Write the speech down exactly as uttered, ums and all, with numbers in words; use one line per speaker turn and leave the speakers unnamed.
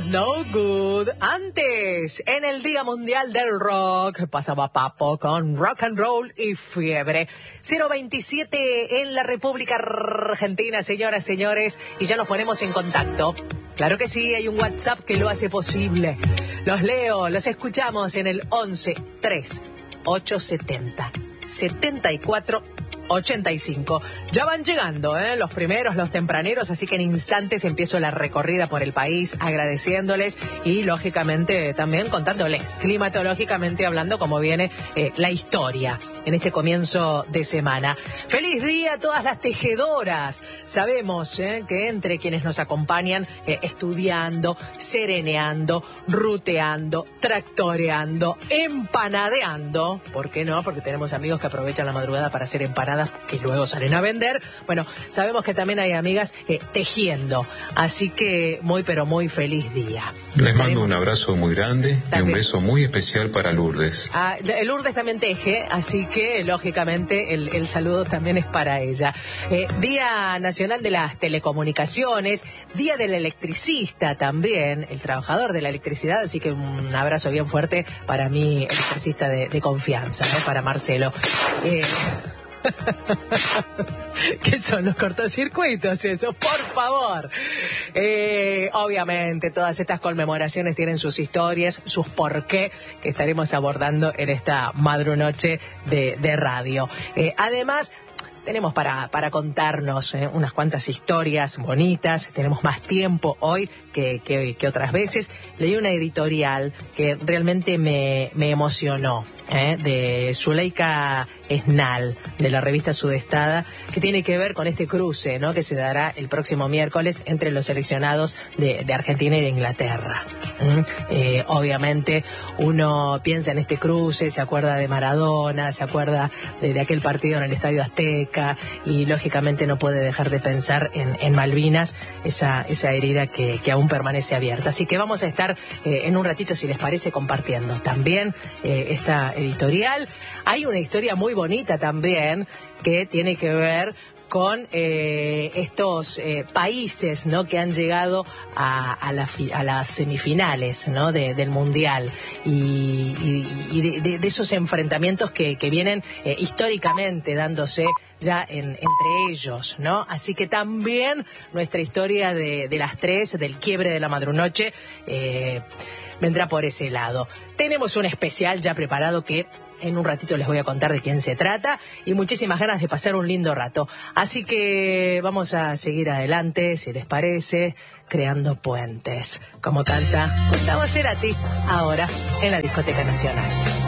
Was No Good. Antes, en el Día Mundial del Rock, pasaba Papo con Rock and Roll y Fiebre. cero veintisiete en la República Argentina, señoras, señores, y ya nos ponemos en contacto. Claro que sí, hay un WhatsApp que lo hace posible. Los leo, los escuchamos en el once tres ocho setenta setenta y cuatro ochenta y cinco. Ya van llegando, ¿eh? Los primeros, los tempraneros, así que en instantes empiezo la recorrida por el país agradeciéndoles y lógicamente también contándoles, climatológicamente hablando, cómo viene eh, la historia en este comienzo de semana. ¡Feliz día a todas las tejedoras! Sabemos ¿eh? que entre quienes nos acompañan eh, estudiando, sereneando, ruteando, tractoreando, empanadeando, ¿por qué no? Porque tenemos amigos que aprovechan la madrugada para hacer empanadas que luego salen a vender. Bueno, sabemos que también hay amigas eh, tejiendo, así que muy pero muy feliz día.
Les mando un abrazo muy grande también. Y un beso muy especial para Lourdes.
Ah, Lourdes también teje, así que lógicamente el, el saludo también es para ella. Eh, Día Nacional de las Telecomunicaciones, Día del Electricista también, el trabajador de la electricidad, así que un abrazo bien fuerte para mi electricista de, de confianza, ¿no? Para Marcelo. Eh, ¿Qué son los cortocircuitos eso? Por favor. Eh, obviamente todas estas conmemoraciones tienen sus historias, sus porqué, que estaremos abordando en esta madrunoche de, de radio. Eh, además, tenemos para, para contarnos eh, unas cuantas historias bonitas, tenemos más tiempo hoy que, que, que otras veces. Leí una editorial que realmente me, me emocionó, eh, de Zuleika Esnal, de la revista Sudestada, que tiene que ver con este cruce, ¿no? que se dará el próximo miércoles entre los seleccionados de, de Argentina y de Inglaterra. ¿Mm? Eh, obviamente uno piensa en este cruce, se acuerda de Maradona, se acuerda de, de aquel partido en el Estadio Azteca, y lógicamente no puede dejar de pensar en, en Malvinas, esa, esa herida que, que aún permanece abierta. Así que vamos a estar eh, en un ratito, si les parece, compartiendo también eh, esta editorial. Hay una historia muy bonita también que tiene que ver con eh, estos eh, países, ¿no? que han llegado a, a, la fi, a las semifinales, ¿no? de, del Mundial, y, y, y de, de, de esos enfrentamientos que, que vienen eh, históricamente dándose ya en, entre ellos, ¿no? Así que también nuestra historia de, de las tres, del quiebre de la madrunoche, eh, vendrá por ese lado. Tenemos un especial ya preparado que en un ratito les voy a contar de quién se trata, y muchísimas ganas de pasar un lindo rato. Así que vamos a seguir adelante, si les parece, creando puentes, como canta Gustavo Cerati, ahora en la Discoteca Nacional.